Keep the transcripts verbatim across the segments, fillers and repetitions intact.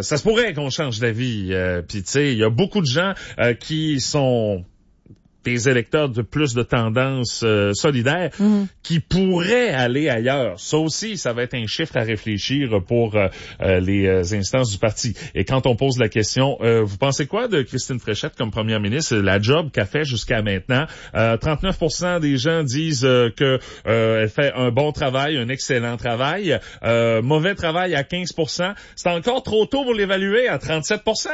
euh, ça se pourrait qu'on change d'avis. Euh, Puis tu sais, il y a beaucoup de gens euh, qui sont des électeurs de plus de tendance euh, solidaire mmh. qui pourraient aller ailleurs. Ça aussi, ça va être un chiffre à réfléchir pour euh, euh, les euh, instances du parti. Et quand on pose la question, euh, vous pensez quoi de Christine Fréchette comme première ministre, la job qu'elle fait jusqu'à maintenant? Euh, trente-neuf pour cent des gens disent euh, que euh, elle fait un bon travail, un excellent travail. Euh, mauvais travail à quinze pour cent. C'est encore trop tôt pour l'évaluer à trente-sept pour cent.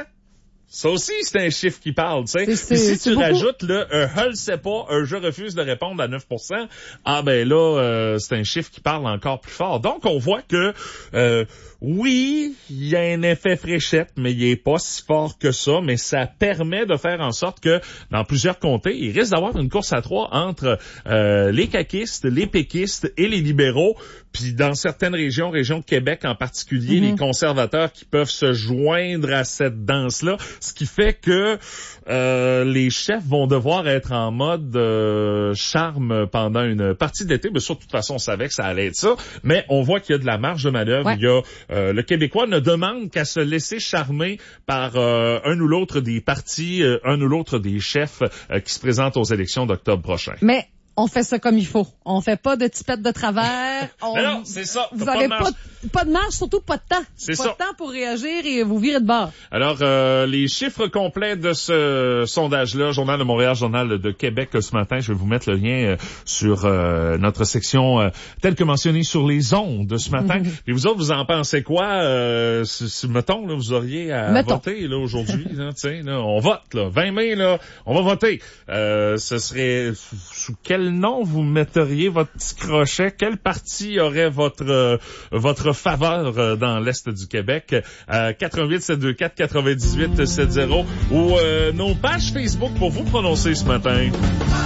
Ça aussi, c'est un chiffre qui parle, tu sais. Puis si tu beaucoup. rajoutes le « un je le sais pas, un je refuse de répondre » à neuf pour cent, ah ben là, euh, c'est un chiffre qui parle encore plus fort. Donc, on voit que, euh, oui, il y a un effet Fréchette, mais il est pas si fort que ça, mais ça permet de faire en sorte que, dans plusieurs comtés, il risque d'avoir une course à trois entre euh, les caquistes, les péquistes et les libéraux, puis dans certaines régions, région de Québec en particulier, mm-hmm. les conservateurs qui peuvent se joindre à cette danse-là, ce qui fait que euh, les chefs vont devoir être en mode euh, charme pendant une partie de l'été. Mais sûr, de toute façon, on savait que ça allait être ça. Mais on voit qu'il y a de la marge de manœuvre. Ouais. Il y a euh, le Québécois ne demande qu'à se laisser charmer par euh, un ou l'autre des partis, euh, un ou l'autre des chefs euh, qui se présentent aux élections d'octobre prochain. Mais on fait ça comme il faut. On fait pas de tipette de travers. On... Mais non, c'est ça. Vous avez pas, pas de marge, surtout pas de temps. C'est pas ça. de temps pour réagir et vous virer de bord. Alors, euh, les chiffres complets de ce sondage-là, Journal de Montréal, Journal de Québec, ce matin, je vais vous mettre le lien euh, sur euh, notre section euh, telle que mentionnée sur les ondes ce matin. Et vous autres, vous en pensez quoi? Euh, si, si, mettons, là, vous auriez à mettons. voter là aujourd'hui. Là, là, on vote, là, vingt mai, là, on va voter. Euh, ce serait sous quel nom vous metteriez votre petit crochet? Quel parti aurait votre euh, votre faveur euh, dans l'Est du Québec? Euh, quatre un huit sept deux quatre neuf huit sept zéro ou euh, nos pages Facebook pour vous prononcer ce matin.